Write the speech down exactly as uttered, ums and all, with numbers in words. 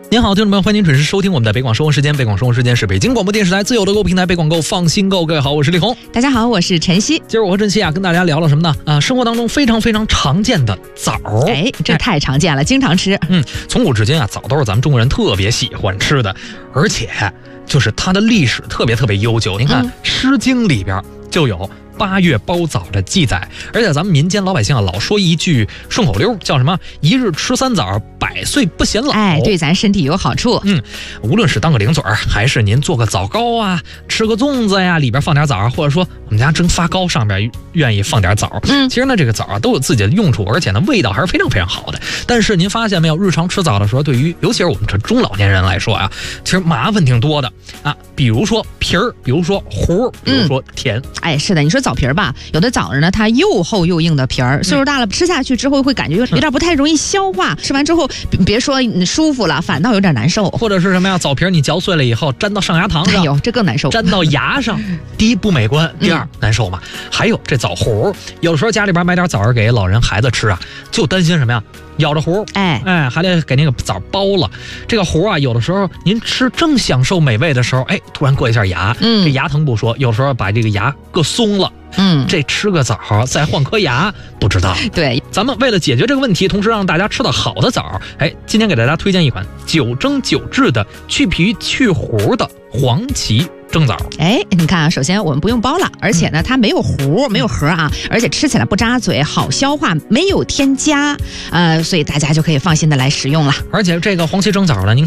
您好，听众朋友，欢迎您准时收听我们的北广生活时间。北广生活时间是北京广播电视台自有的购物平台北广购放心购。各位好，我是李红。 大家好，我是晨曦。 今儿我和晨曦啊，跟大家聊了什么呢？啊，生活当中非常非常常见的枣。 哎，这太常见了，哎、经常吃。 嗯，从古至今啊，枣都是咱们中国人特别喜欢吃的，而且就是它的历史特别特别悠久。您看，嗯《诗经》里边就有八月包枣的记载，而且咱们民间老百姓啊，老说一句顺口溜，叫什么？一日吃三枣，百岁不显老。 哎，对咱身体有好处。 嗯，无论是当个零嘴儿，还是您做个枣糕啊，吃个粽子呀，里边放点枣，或者说我们家蒸发糕上边愿意放点枣。嗯，其实呢，这个枣啊都有自己的用处，而且呢味道还是非常非常好的。但是您发现没有，日常吃枣的时候，对于尤其是我们这中老年人来说啊，其实麻烦挺多的啊，比如说皮儿，比如说核，比如说甜。 嗯、哎，是的，你说枣皮儿吧，有的枣呢，它又厚又硬的皮儿，岁数大了吃下去之后会感觉有点不太容易消化，嗯、吃完之后别说舒服了，反倒有点难受。 或者是什么呀？枣皮儿你嚼碎了以后粘到上牙膛上， 哎呦，这更难受。 粘到牙上，第一不美观，第二、嗯、难受嘛。还有这枣核，有的时候家里边买点枣儿给老人孩子吃啊，就担心什么呀？咬着核， 哎哎，还得给那个枣包了。这个核啊，有的时候您吃正享受美味的时候，哎，突然硌一下牙，嗯，这牙疼不说，有时候把这个牙硌松了。嗯，这吃个枣再换颗牙，不知道。 对， 咱们为了解决这个问题，同时让大家吃到好的枣，哎，今天给大家推荐一款九蒸九制的去皮去核的黄芪蒸枣。 哎，你看啊，首先我们不用包了，而且呢，它没有核，没有核啊，而且吃起来不扎嘴，好消化，没有添加，呃，所以大家就可以放心的来食用了。 而且这个黄芪蒸枣呢，您